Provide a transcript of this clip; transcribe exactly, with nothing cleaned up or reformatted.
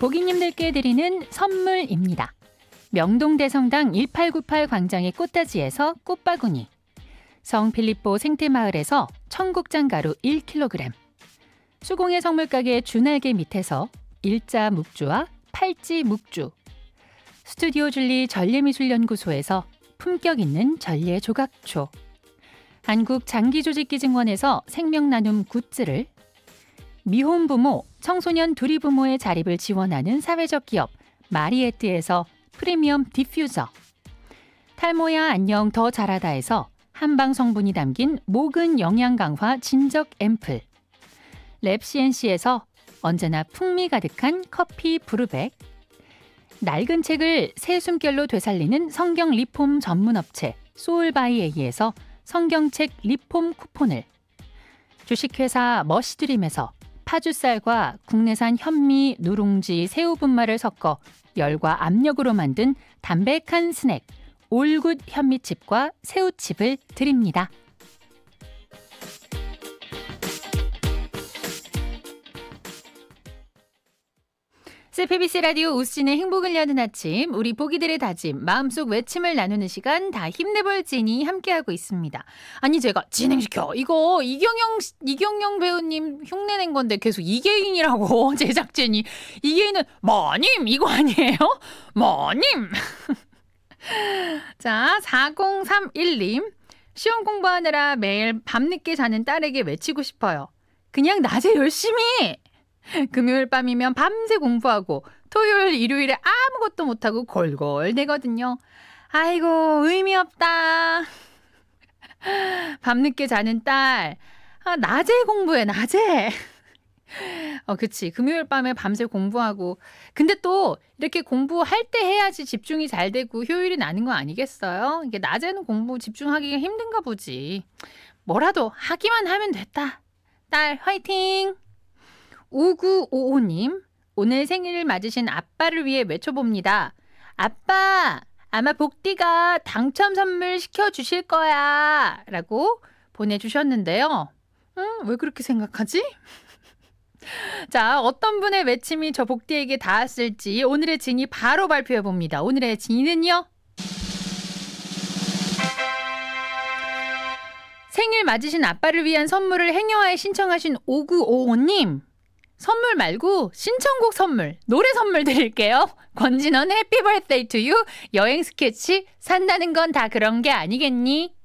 보기님들께 드리는 선물입니다. 명동대성당 일팔구팔 광장의 꽃다지에서 꽃바구니, 성필리포 생태마을에서 청국장가루 일 킬로그램, 수공예 선물가게 주날개 밑에서 일자 묵주와 팔찌 묵주, 스튜디오 줄리 전래미술연구소에서 품격 있는 전래 조각초, 한국 장기조직기증원에서 생명나눔 굿즈를, 미혼부모, 청소년 두리부모의 자립을 지원하는 사회적 기업 마리에트에서 프리미엄 디퓨저, 탈모야 안녕 더 잘하다에서 한방 성분이 담긴 모근 영양 강화 진적 앰플, 랩시엔시에서 언제나 풍미 가득한 커피 브루백, 낡은 책을 새 숨결로 되살리는 성경 리폼 전문업체 소울바이에이에서 성경책 리폼 쿠폰을, 주식회사 머시드림에서 파주쌀과 국내산 현미, 누룽지, 새우분말을 섞어 열과 압력으로 만든 담백한 스낵 올굿 현미칩과 새우칩을 드립니다. 피비씨 라디오 우씨의 행복을 여는 아침, 우리 보기들의 다짐, 마음속 외침을 나누는 시간, 다 힘내볼 진이 함께하고 있습니다. 아니 제가 진행시켜, 이거 이경영 이경영 배우님 흉내낸 건데 계속 이계인이라고 제작진이. 이계인은 마님 이거 아니에요? 마님. 자, 사공삼일님, 시험 공부하느라 매일 밤늦게 자는 딸에게 외치고 싶어요. 그냥 낮에 열심히! 금요일 밤이면 밤새 공부하고 토요일, 일요일에 아무것도 못하고 골골대거든요. 아이고 의미 없다. 밤늦게 자는 딸, 아, 낮에 공부해, 낮에. 어, 그치. 금요일 밤에 밤새 공부하고. 근데 또 이렇게 공부할 때 해야지 집중이 잘 되고 효율이 나는 거 아니겠어요? 이게 낮에는 공부 집중하기가 힘든가 보지. 뭐라도 하기만 하면 됐다. 딸 화이팅! 오구오오님, 오늘 생일을 맞으신 아빠를 위해 외쳐봅니다. 아빠, 아마 복디가 당첨 선물 시켜주실 거야 라고 보내주셨는데요. 음, 왜 그렇게 생각하지? 자, 어떤 분의 외침이 저 복디에게 닿았을지 오늘의 진이 바로 발표해봅니다. 오늘의 진은요, 생일 맞으신 아빠를 위한 선물을 행여하에 신청하신 오구오오님, 선물 말고 신청곡 선물, 노래 선물 드릴게요. 권진원의 해피 버스데이 투 유, 여행 스케치, 산다는 건 다 그런 게 아니겠니?